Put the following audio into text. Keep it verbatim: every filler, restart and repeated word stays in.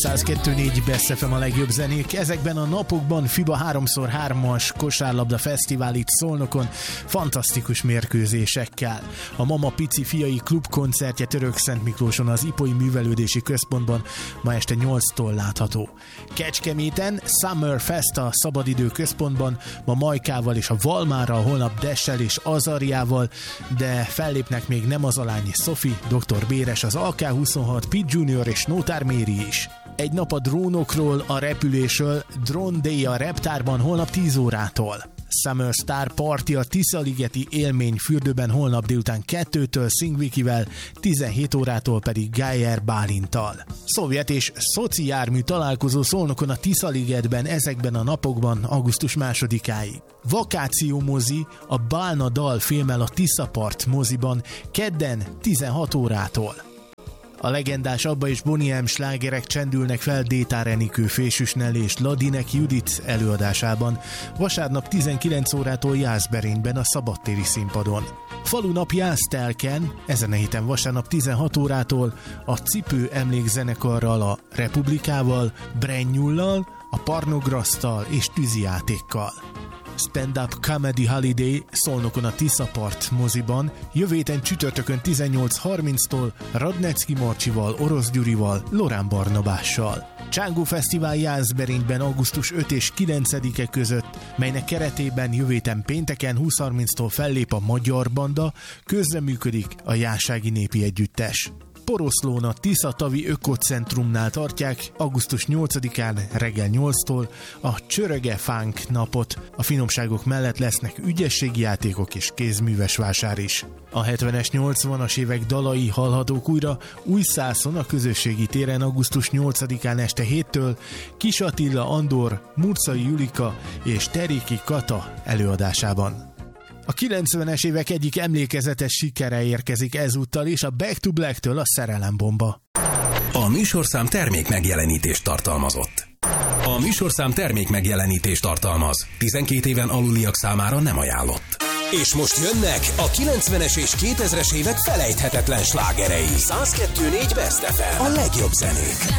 száz kettő négy Best ef em a legjobb zenék. Ezekben a napokban FIBA három szor hármas kosárlabda fesztivál itt Szolnokon fantasztikus mérkőzésekkel. A Mama Pici fiai klubkoncertje Törökszentmiklóson az Ipoly Művelődési Központban ma este nyolctól látható. Kecskeméten Summer Fest a Szabadidő Központban ma Majkával és a Valmárral, holnap Dessel és Azariával, de fellépnek még Nem az a lány, Sophie, doktor Béres, az á ká huszonhat, Pete Junior és Nótár Méri is. Egy nap a drónokról, a repülésről, Drone Day a Reptárban holnap tíz órától. Summer Star Party a Tiszaligeti Élmény fürdőben holnap délután kettőtől Szingvikivel, tizenhét órától pedig Gájer Bálinttal. Szovjet és szoci jármű találkozó Szolnokon a Tiszaligetben ezekben a napokban augusztus másodikáig. Vakációmozi a Bálna Dal filmmel a Tiszapart moziban kedden tizenhat órától. A legendás Abba és Boney M slágerek csendülnek fel Détár Enikő, Fésűs Nelly és Ladinek Judit előadásában, vasárnap tizenkilenc órától Jászberényben a szabadtéri színpadon. Falunap Jásztelken, ezen a héten vasárnap tizenhat órától a Cipő emlékzenekarral, a Republikával, Brennyullal, a Parnograsztal és tűzijátékkal. Stand-up Comedy Holiday Szolnokon a Tiszapart moziban, jövő héten csütörtökön tizennyolc harminctól Radnecki Marcsival, Orosz Gyurival, Lorán Barnabással. Csángó Fesztivál Jászberényben augusztus ötödike és kilencedike között, melynek keretében jövő héten pénteken húsz harminctól fellép a Magyar Banda, közreműködik a Jászági Népi Együttes. Poroszlón a Tiszatavi Ökocentrumnál tartják augusztus nyolcadikán reggel nyolctól a Csöröge Fánk napot. A finomságok mellett lesznek ügyességi játékok és kézműves vásár is. A hetvenes, nyolcvanas évek dalai hallhatók újra Újszászon a közösségi téren augusztus nyolcadikán este héttől Kis Attila Andor, Murczai Julika és Teréki Kata előadásában. A kilencvenes évek egyik emlékezetes sikere érkezik ezúttal is, a Back to Black-től a Szerelembomba. A műsorszám termék megjelenítést tartalmazott. A műsorszám termék megjelenítést tartalmaz. tizenkét éven aluliak számára nem ajánlott. És most jönnek a kilencvenes és kétezres évek felejthetetlen slágerei. száz kettő négy Best ef em. A legjobb zenék.